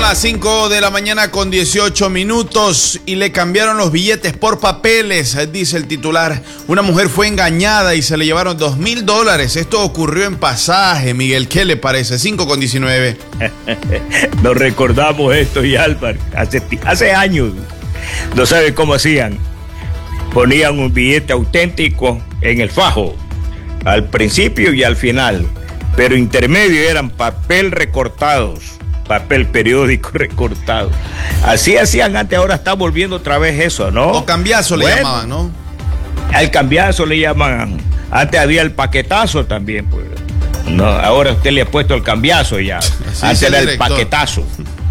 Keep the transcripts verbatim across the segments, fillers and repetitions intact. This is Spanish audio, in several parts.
las cinco de la mañana con dieciocho minutos y le cambiaron los billetes por papeles, dice el titular. Una mujer fue engañada y se le llevaron dos mil dólares. Esto ocurrió en Pasaje, Miguel. ¿Qué le parece? cinco con diecinueve. Nos recordamos esto, y Álvaro, hace, hace años. No sabe cómo hacían. Ponían un billete auténtico en el fajo, al principio y al final, pero intermedio eran papel recortados, papel periódico recortado. Así hacían antes, ahora está volviendo otra vez eso, ¿no? O cambiazo le bueno, llamaban, ¿no? Al cambiazo le llamaban. Antes había el paquetazo también, pues. No, ahora usted le ha puesto el cambiazo ya. Así antes era el director. paquetazo.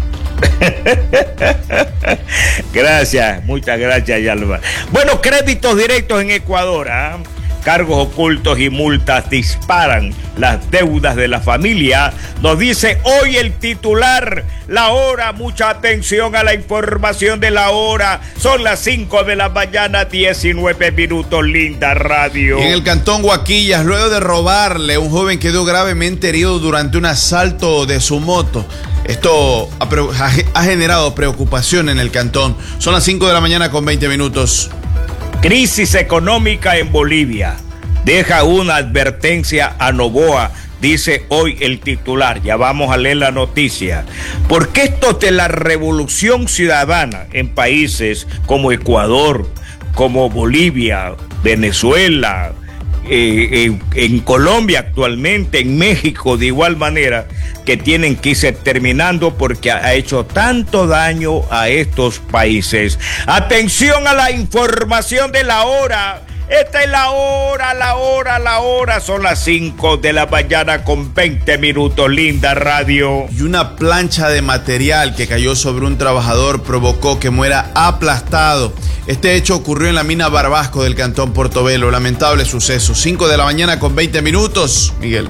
Gracias, muchas gracias, Yalva. Bueno, créditos directos en Ecuador, ¿eh? Cargos ocultos y multas disparan las deudas de la familia. Nos dice hoy el titular, La Hora. Mucha atención a la información de La Hora. Son las cinco de la mañana, diecinueve minutos, linda radio. En el cantón Guaquillas, luego de robarle, un joven quedó gravemente herido durante un asalto de su moto. Esto ha, ha generado preocupación en el cantón. Son las cinco de la mañana con veinte minutos. Crisis económica en Bolivia. Deja una advertencia a Noboa, dice hoy el titular. Ya vamos a leer la noticia. Porque esto de la revolución ciudadana en países como Ecuador, como Bolivia, Venezuela, eh, eh, en Colombia actualmente, en México de igual manera, que tienen que irse terminando porque ha hecho tanto daño a estos países. Atención a la información de La Hora. Esta es la hora, la hora, la hora. Son las cinco de la mañana con veinte minutos, linda radio. Y una plancha de material que cayó sobre un trabajador provocó que muera aplastado. Este hecho ocurrió en la mina Barbasco del cantón Portobelo. Lamentable suceso. cinco de la mañana con veinte minutos, Miguel.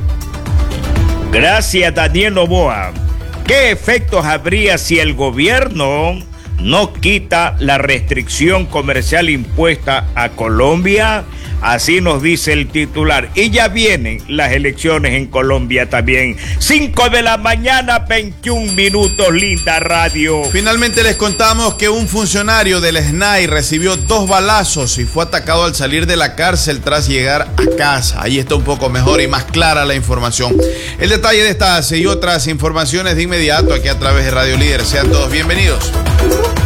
Gracias, Daniel Noboa. ¿Qué efectos habría si el gobierno no quita la restricción comercial impuesta a Colombia? Así nos dice el titular. Y ya vienen las elecciones en Colombia también. cinco de la mañana, veintiún minutos, linda radio. Finalmente les contamos que un funcionario del S N A I recibió dos balazos y fue atacado al salir de la cárcel tras llegar a casa. Ahí está un poco mejor y más clara la información. El detalle de estas y otras informaciones de inmediato aquí a través de Radio Líder. Sean todos bienvenidos.